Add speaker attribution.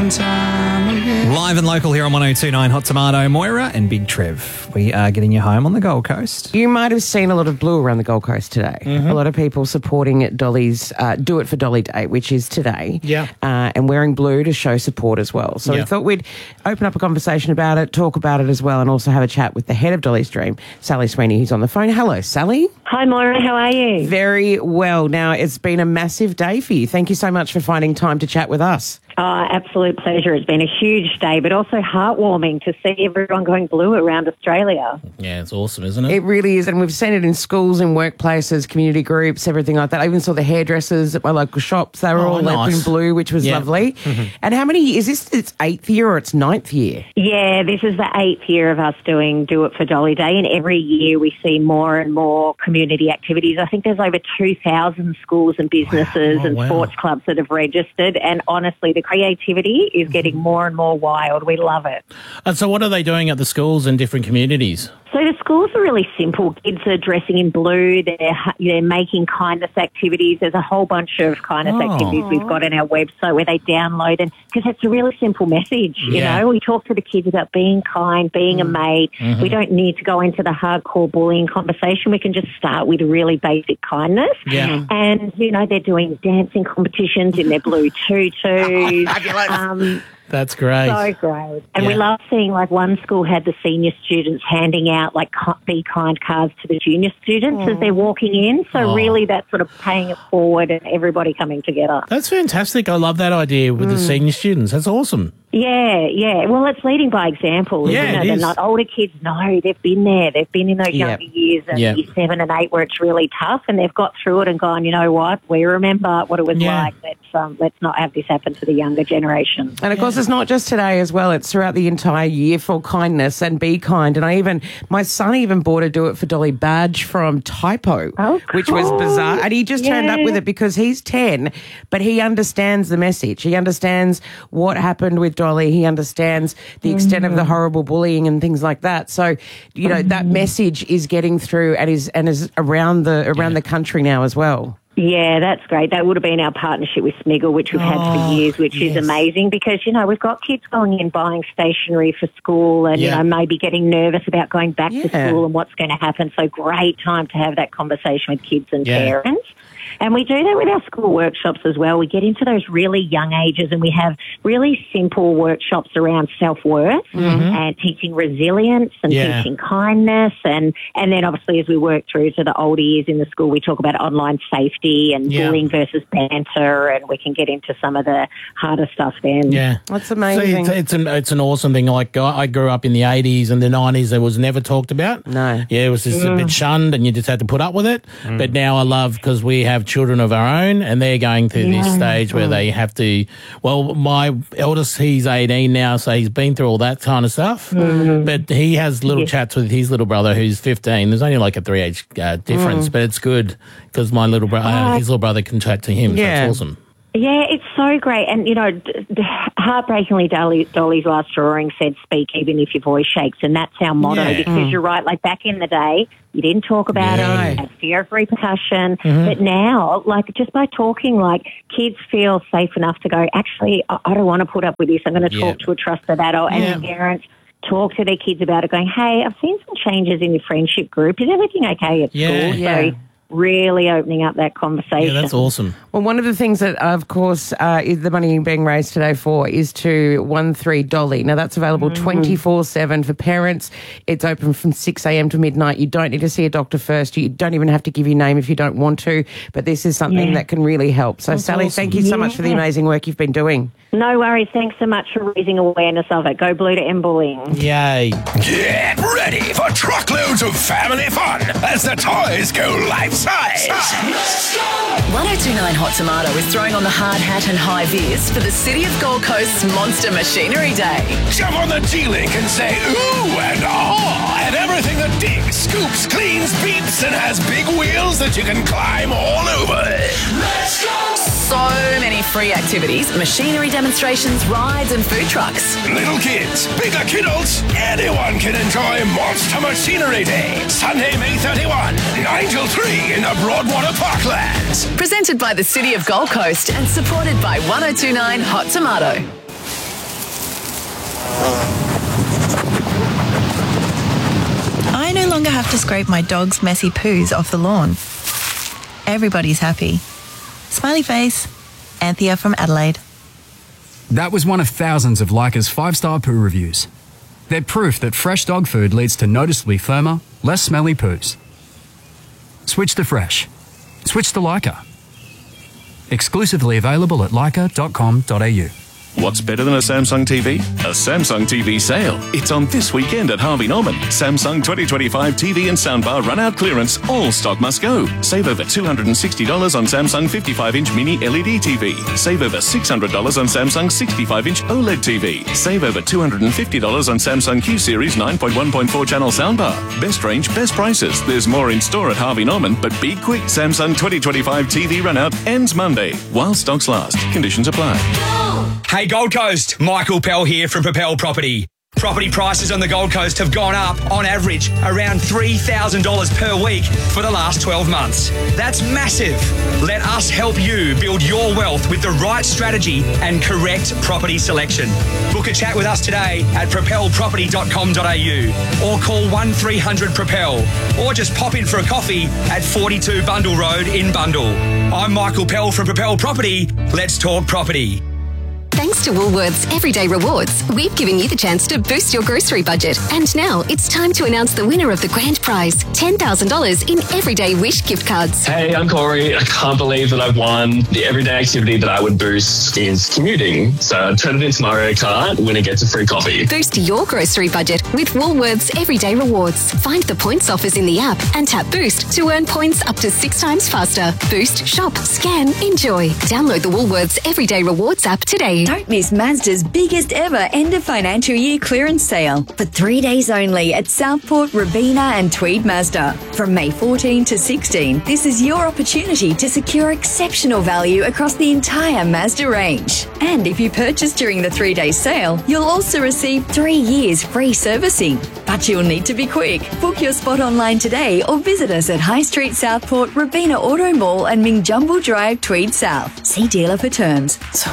Speaker 1: time again.
Speaker 2: Live and local here on 102.9 Hot Tomato, Moira and Big Trev. We are getting you home on the Gold Coast.
Speaker 3: You might have seen a lot of blue around the Gold Coast today. A lot of people supporting Dolly's Do It for Dolly Day, which is today.
Speaker 4: Yeah.
Speaker 3: And wearing blue to show support as well. So we thought we'd open up a conversation about it, talk about it as well, and also have a chat with the head of Dolly's Dream, Sally Sweeney, who's on the phone. Hello, Sally.
Speaker 5: Hi, Moira. How are you?
Speaker 3: Very well. Now, it's been a massive day for you. Thank you so much for finding time to chat with us.
Speaker 5: Absolute pleasure. It's been a huge day, but also heartwarming to see everyone going blue around Australia.
Speaker 4: Yeah, it's awesome, isn't it?
Speaker 3: It really is, and we've seen it in schools, in workplaces, community groups, everything like that. I even saw the hairdressers at my local shops. They were all
Speaker 4: nice.
Speaker 3: in blue, which was lovely. And how many, is this its 8th year or its 9th year?
Speaker 5: Yeah, this is the 8th year of us doing Do It for Dolly Day, and every year we see more and more community activities. I think there's over 2,000 schools and businesses and sports clubs that have registered, and honestly, the creativity is getting more and more wild. We love it.
Speaker 4: And so what are they doing at the schools and different communities?
Speaker 5: So the schools are really simple. Kids are dressing in blue. They're making kindness activities. There's a whole bunch of kindness activities we've got on our website where they download, and because it's a really simple message. You know, we talk to the kids about being kind, being a mate. We don't need to go into the hardcore bullying conversation. We can just start with really basic kindness.
Speaker 4: Yeah.
Speaker 5: And you know, they're doing dancing competitions in their blue tutus.
Speaker 4: That's great.
Speaker 5: So great. And we love seeing, like, one school had the senior students handing out, like, Be Kind cards to the junior students as they're walking in. So really that's sort of paying it forward and everybody coming together.
Speaker 4: That's fantastic. I love that idea with the senior students. That's awesome.
Speaker 5: Yeah. Well, it's leading by example.
Speaker 4: Yeah,
Speaker 5: isn't it?
Speaker 4: it is.
Speaker 5: And older kids know they've been there. They've been in those younger years and year 7 and 8 where it's really tough, and they've got through it and gone, you know what, we remember what it was like. Let's not have this happen to the younger generation.
Speaker 3: And of course, it's not just today as well. It's throughout the entire year for kindness and be kind. And my son even bought a Do It for Dolly badge from Typo, which was bizarre. And he just turned up with it because he's 10, but he understands the message. He understands what happened with Dolly. He understands the extent of the horrible bullying and things like that. So, you know, that message is getting through and is around the country now as well.
Speaker 5: Yeah, that's great. That would have been our partnership with Smiggle, which we've had for years, which is amazing because, you know, we've got kids going in buying stationery for school and, you know, maybe getting nervous about going back to school and what's going to happen. So great time to have that conversation with kids and parents. And we do that with our school workshops as well. We get into those really young ages and we have really simple workshops around self-worth and teaching resilience and teaching kindness. And then obviously as we work through to the older years in the school, we talk about online safety and bullying versus banter, and we can get into some of the harder stuff then.
Speaker 4: Yeah.
Speaker 3: That's amazing.
Speaker 4: So it's an awesome thing. Like I grew up in the 80s and the 90s. It was never talked about.
Speaker 3: No.
Speaker 4: Yeah, it was just a bit shunned and you just had to put up with it. But now I love because we have children of our own and they're going through this stage where they have to, well, my eldest, he's 18 now, so he's been through all that kind of stuff. But he has little chats with his little brother who's 15. There's only like a 3-age difference, but it's good because my little brother, his little brother can chat to him. So it's awesome.
Speaker 5: Yeah, it's so great. And, you know, heartbreakingly, Dolly's last drawing said, speak even if your voice shakes. And that's our motto because you're right. Like back in the day, you didn't talk about it. You had fear of repercussion. But now, like just by talking, like kids feel safe enough to go, actually, I don't want to put up with this. I'm going to talk to a trusted adult. And parents talk to their kids about it going, hey, I've seen some changes in your friendship group. Is everything okay at school? So really opening up that conversation.
Speaker 4: Yeah, that's awesome.
Speaker 3: Well, one of the things that, of course, is the money being raised today for is to 13 Dolly. Now, that's available 24/7 for parents. It's open from 6 a.m. to midnight. You don't need to see a doctor first. You don't even have to give your name if you don't want to, but this is something that can really help. So, Sally, thank you so much for the amazing work you've been doing.
Speaker 5: No worries. Thanks so much for raising awareness of it. Go blue to end bullying.
Speaker 4: Yay.
Speaker 1: Get ready for truckloads of family fun as the toys go life-size.
Speaker 6: 102.9 Hot Tomato is throwing on the hard hat and high vis for the City of Gold Coast's Monster Machinery Day.
Speaker 1: Jump on the G-Link and say ooh and ah at everything that digs, scoops, cleans, beeps, and has big wheels that you can climb all over. Let's go!
Speaker 6: So many free activities, machinery demonstrations, rides and food trucks.
Speaker 1: Little kids, bigger kidults, anyone can enjoy Monster Machinery Day. Sunday, May 31, 9 till 3 in the Broadwater Parklands.
Speaker 6: Presented by the City of Gold Coast and supported by 102.9 Hot Tomato.
Speaker 7: to scrape my dog's messy poos off the lawn. Everybody's happy. Smiley face. Anthea from Adelaide.
Speaker 8: That was one of thousands of Leica's 5-star poo reviews. They're proof that fresh dog food leads to noticeably firmer, less smelly poos. Switch to fresh. Switch to Leica. Exclusively available at leica.com.au.
Speaker 9: What's better than a Samsung TV? A Samsung TV sale. It's on this weekend at Harvey Norman. Samsung 2025 TV and soundbar run-out clearance. All stock must go. Save over $260 on Samsung 55-inch mini LED TV. Save over $600 on Samsung 65-inch OLED TV. Save over $250 on Samsung Q Series 9.1.4 channel soundbar. Best range, best prices. There's more in store at Harvey Norman, but be quick. Samsung 2025 TV run-out ends Monday while stocks last. Conditions apply.
Speaker 10: Hey Gold Coast, Michael Pell here from Propel Property. Property prices on the Gold Coast have gone up, on average, around $3,000 per week for the last 12 months. That's massive. Let us help you build your wealth with the right strategy and correct property selection. Book a chat with us today at propelproperty.com.au or call 1300-PROPEL or just pop in for a coffee at 42 Bundle Road in Bundle. I'm Michael Pell from Propel Property. Let's talk property.
Speaker 11: Thanks to Woolworths Everyday Rewards, we've given you the chance to boost your grocery budget. And now it's time to announce the winner of the grand prize, $10,000 in Everyday Wish gift cards.
Speaker 12: Hey, I'm Corey. I can't believe that I've won. The everyday activity that I would boost is commuting. So I turn it into Mario Kart, winner gets a free coffee.
Speaker 11: Boost your grocery budget with Woolworths Everyday Rewards. Find the points offers in the app and tap Boost to earn points up to 6 times faster. Boost, shop, scan, enjoy. Download the Woolworths Everyday Rewards app today.
Speaker 13: Don't miss Mazda's biggest ever end of financial year clearance sale for 3 days only at Southport, Robina and Tweed Mazda. From May 14 to 16, this is your opportunity to secure exceptional value across the entire Mazda range. And if you purchase during the 3-day sale, you'll also receive 3 years free servicing. But you'll need to be quick. Book your spot online today or visit us at High Street Southport, Robina Auto Mall and Mingjumble Drive, Tweed South. See dealer for terms.